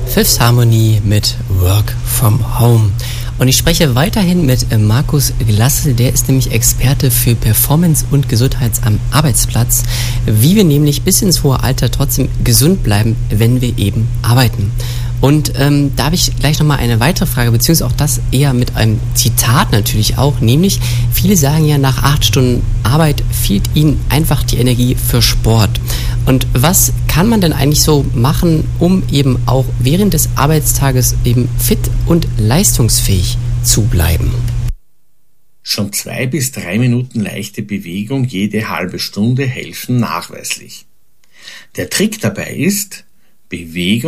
Fifth Harmony mit Work from Home. Und ich spreche weiterhin mit Markus Glassel, der ist nämlich Experte für Performance und Gesundheit am Arbeitsplatz, wie wir nämlich bis ins hohe Alter trotzdem gesund bleiben, wenn wir eben arbeiten. Und da habe ich gleich nochmal eine weitere Frage, beziehungsweise auch das eher mit einem Zitat natürlich auch, nämlich viele sagen ja, nach 8 Stunden Arbeit fehlt ihnen einfach die Energie für Sport. Und was kann man denn eigentlich so machen, um eben auch während des Arbeitstages eben fit und leistungsfähig zu bleiben? Schon 2 bis 3 Minuten leichte Bewegung jede halbe Stunde helfen nachweislich. Der Trick dabei ist, Bewegung